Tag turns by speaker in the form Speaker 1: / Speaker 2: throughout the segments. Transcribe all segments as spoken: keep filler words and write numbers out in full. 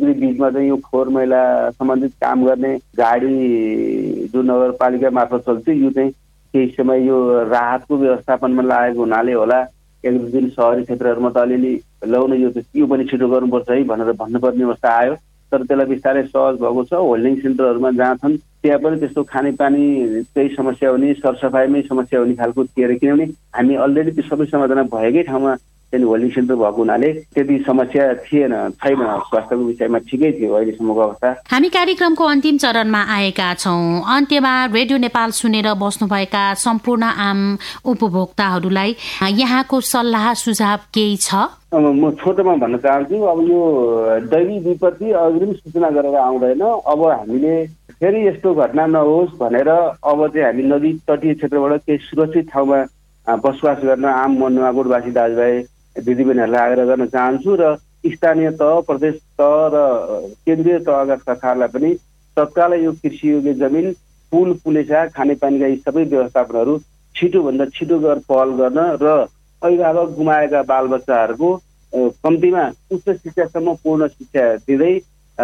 Speaker 1: समुद्री बीचमा चाहिँ यो फोहोर मैला सम्बन्धित काम गर्ने गाडी जो नगरपालिका मार्फत चल्छ यो चाहिँ केही समय यो राहतको व्यवस्थापनमा लागेको हुनाले होला एक दुई दिन सहरी क्षेत्रहरूमा त अलिअलि ल्याउन यो यो पनि छिटो गर्नुपर्छ है भनेर भन्नुपर्ने अवस्था आयो। तर त्यसलाई बिस्तारै सहज भएको छ। होल्डिङ सेन्टरहरूमा जहाँ छन् त्यहाँ पनि त्यस्तो खानेपानी केही समस्या हुने सरसफाइमै समस्या हुने खालको थिएर किनभने हामी अलरेडी त्यो सबै समाधान भएकै ठाउँमा त्यहाँदेखि होल्डिङ सेन्टर भएको हुनाले त्यति समस्या थिएन छैन। स्वास्थ्यको विषयमा ठिकै थियो अहिलेसम्मको अवस्था।
Speaker 2: हामी कार्यक्रमको अन्तिम चरणमा आएका छौँ। अन्त्यमा रेडियो नेपाल सुनेर बस्नुभएका सम्पूर्ण आम उपभोक्ताहरूलाई यहाँको सल्लाह सुझाव केही छ?
Speaker 1: म छोटोमा भन्न चाहन्छु, अब यो दैवी विपत्ति अग्रिम सूचना गरेर आउँदैन। अब हामीले फेरि यस्तो घटना नहोस् भनेर अब चाहिँ हामी नदी तटीय क्षेत्रबाट केही सुरक्षित ठाउँमा बसोबास गर्न आम नुवाकोटवासी दाजुभाइ दिदीबहिनीहरूलाई आग्रह गर्न चाहन्छु र स्थानीय तह, प्रदेश तह र केन्द्रीय तहका सरकारलाई पनि तत्कालै यो कृषि योग्य जमिन, पुल, पुलेसा, खानेपानीका यी सबै व्यवस्थापनहरू छिटोभन्दा छिटो गरेर पहल गर्न र अभिभावक गुमाएका बालबच्चाहरूको कम्तीमा उच्च शिक्षासम्म पूर्ण शिक्षा दिँदै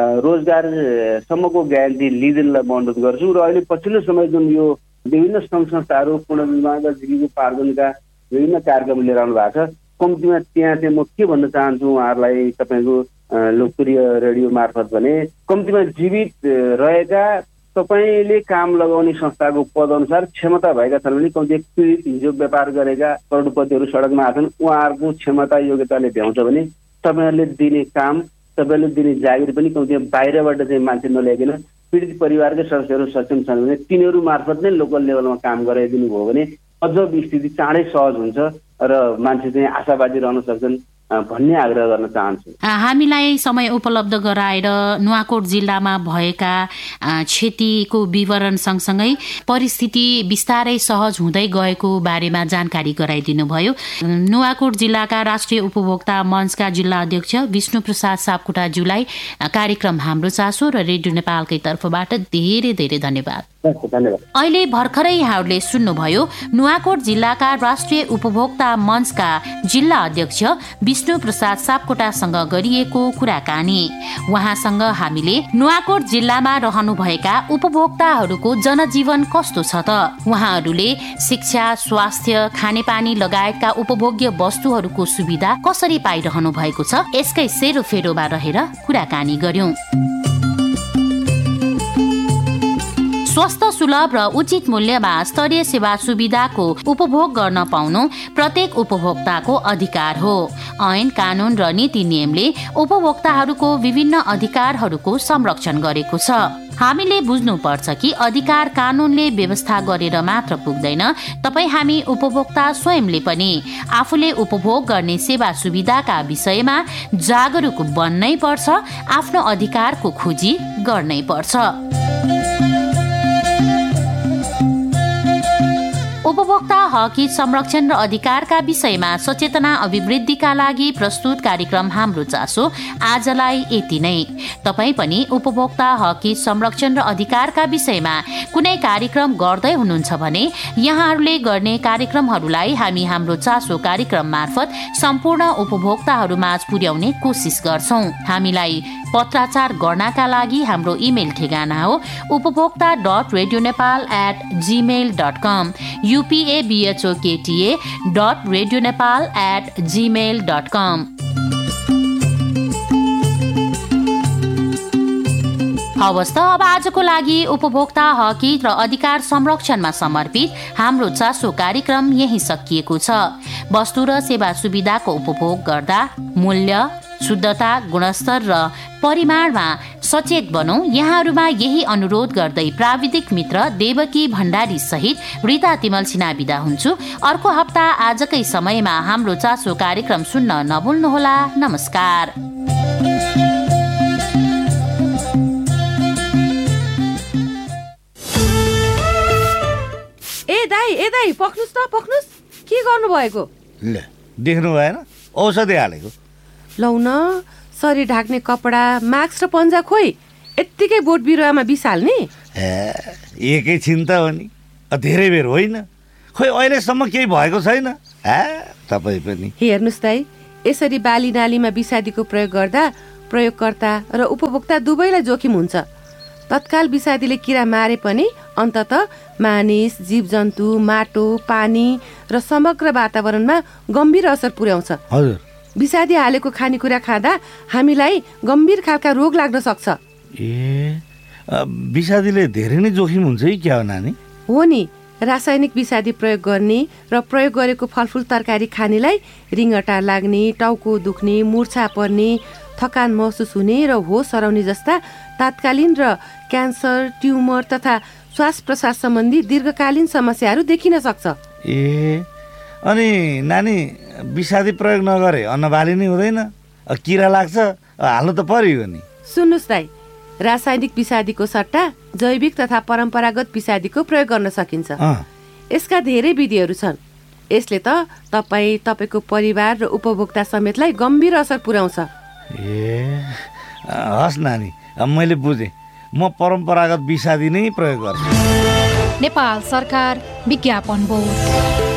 Speaker 1: रोजगारसम्मको ग्यारेन्टी लिँदैनलाई म अनुरोध गर्छु। र अहिले पछिल्लो समय जुन यो विभिन्न सङ्घ संस्थाहरू पुनर्निर्माण र जीविकोपार्जनका विभिन्न कार्यक्रम लिएर आउनु भएको छ, कम्तीमा त्यहाँ चाहिँ म के भन्न चाहन्छु उहाँहरूलाई तपाईँको लोकप्रिय रेडियो मार्फत भने कम्तीमा जीवित रहेका तपाईँले काम लगाउने संस्थाको पद अनुसार क्षमता भएका छन् भने कम्ती पीडित हिजो व्यापार गरेका करोडपतिहरू सडकमा आछन्, उहाँहरूको क्षमता योग्यताले भ्याउँछ भने तपाईँहरूले दिने काम, तपाईँहरूले दिने जागिर पनि कम्ती बाहिरबाट चाहिँ मान्छे नल्याइकन पीडित परिवारकै सदस्यहरू सक्षम छन् भने तिनीहरू मार्फत नै लोकल लेभलमा काम गराइदिनु भयो भने अझ स्थिति चाँडै सहज हुन्छ र मान्छे चाहिँ आशावादी रहन सक्छन् भन्ने आग्रह गर्न चाहन्छु।
Speaker 2: हामीलाई समय उपलब्ध गराएर नुवाकोट जिल्लामा भएका क्षतिको विवरण सँगसँगै परिस्थिति बिस्तारै सहज हुँदै गएको बारेमा जानकारी गराइदिनु भयो। नुवाकोट जिल्लाका राष्ट्रिय उपभोक्ता मञ्चका जिल्ला अध्यक्ष विष्णु प्रसाद सापकोटाज्यूलाई कार्यक्रम हाम्रो चासो र रेडियो नेपालकै तर्फबाट धेरै धेरै धन्यवाद। अहिले भर्खरै यहाँहरूले सुन्नुभयो नुवाकोट जिल्लाका राष्ट्रिय उपभोक्ता मञ्चका जिल्ला अध्यक्ष विष्णु प्रसाद सापकोटासँग गरिएको कुराकानी। उहाँसँग हामीले नुवाकोट जिल्लामा रहनुभएका उपभोक्ताहरूको जनजीवन कस्तो छ त, उहाँहरूले शिक्षा, स्वास्थ्य, खानेपानी लगायतका उपभोग्य वस्तुहरूको सुविधा कसरी पाइरहनु भएको छ यसकै सेरोफेरोमा रहेर कुराकानी गर्यौं। स्वस्थ, सुलभ र उचित मूल्यमा स्तरीय सेवा सुविधाको उपभोग गर्न पाउनु प्रत्येक उपभोक्ताको अधिकार हो। ऐन, कानून र नीति नियमले उपभोक्ताहरूको विभिन्न अधिकारहरूको संरक्षण गरेको छ। हामीले बुझ्नुपर्छ कि अधिकार कानूनले व्यवस्था गरेर मात्र पुग्दैन, तपाई हामी उपभोक्ता स्वयंले पनि आफूले उपभोग गर्ने सेवा सुविधाका विषयमा जागरुक बन्नै पर्छ, आफ्नो अधिकारको खोजी गर्नै पर्छ। उपभोक्ता हक हित संरक्षण र अधिकारका विषयमा सचेतना अभिवृद्धिका लागि प्रस्तुत कार्यक्रम हाम्रो चासो आजलाई यति नै। तपाई पनि उपभोक्ता हक हित संरक्षण र अधिकारका विषयमा कुनै कार्यक्रम गर्दै हुनुहुन्छ भने यहाँहरूले गर्ने कार्यक्रमहरूलाई हामी हाम्रो चासो कार्यक्रम मार्फत सम्पूर्ण उपभोक्ताहरूमाझ पुर्याउने कोसिस गर्छौं। हामीलाई पत्राचार गर्नका लागि हाम्रो इमेल ठेगाना हो उपभोक्ता dot radio Nepal at Gmail dot com युपीएबीएचओकेटीए dot radio Nepal at Gmail dot कम। हवस् त, अब आजको लागि उपभोक्ता हक हित र अधिकार संरक्षणमा समर्पित हाम्रो चासो कार्यक्रम यही सकिएको छ। वस्तु र सेवा सुविधाको उपभोग गर्दा मूल्य, शुद्धता, गुणस्तर र परिमाणमा सचेत बनौं, यहाँहरूमा यही अनुरोध गर्दै प्राविधिक मित्र देवकी भण्डारी सहित रीता तिमल सिन्हा बिदा हुन्छु। अर्को हप्ता आजकै समयमा हाम्रो चासो कार्यक्रम सुन्न नभुल्नुहोला। नमस्कार।
Speaker 3: ए दाइ ए दाइ पक्नुस् त पक्नुस्, के गर्नु भएको?
Speaker 4: ल देख्नु भएन, औषधि हालेको।
Speaker 3: लौ न, शरीर ढाक्ने कपडा, मास्क र पन्जा खोइ यत्तिकै बोट बिरुवामा बिसाल्ने?
Speaker 4: एकैछिन त हो नि, धेरै बेर होइन। खोइ अहिलेसम्म केही भएको छैन। तपाईँ पनि
Speaker 3: हेर्नुहोस् दाइ, यसरी बाली नालीमा विषादीको प्रयोग गर्दा प्रयोगकर्ता र उपभोक्ता दुवैलाई जोखिम हुन्छ। तत्काल विषादीले किरा मारे पनि अन्ततः मानिस, जीवजन्तु, माटो, पानी र समग्र वातावरणमा गम्भीर असर पुर्याउँछ।
Speaker 4: हजुर,
Speaker 3: विषादी हालेको खानेकुरा खाँदा हामीलाई गम्भीर खालका रोग लाग्न सक्छ।
Speaker 4: ए विषादीले धेरै नै जोखिम हुन्छ है क्या हो नानी?
Speaker 3: हो नि, रासायनिक विषादी प्रयोग गर्ने र प्रयोग गरेको फलफुल तरकारी खानेलाई रिङ्गटा लाग्ने, टाउको दुख्ने, मुर्छा पर्ने, थकान महसुस हुने र होस हराउने जस्ता तात्कालीन र क्यान्सर, ट्युमर तथा श्वास प्रश्वास सम्बन्धी दीर्घकालीन समस्याहरू देखिन सक्छ।
Speaker 4: ए अनि नानी विषादी प्रयोग नगरे अन्नबाली नै हुँदैन, किरा लाग्छ, हाल्नु त पर्यो नि।
Speaker 3: सुन्नुहोस् दाइ, रासायनिक विषादीको सट्टा जैविक तथा परम्परागत विषादीको प्रयोग गर्न सकिन्छ। यसका धेरै विधिहरू छन्। यसले त तपाईँ, तपाईँको परिवार र उपभोक्ता समेतलाई गम्भीर असर पुर्याउँछ।
Speaker 4: ए हस् नानी, मैले बुझेँ। म परम्परागत विषादी नै प्रयोग गर्छु।
Speaker 5: नेपाल सरकार विज्ञापन बोर्ड।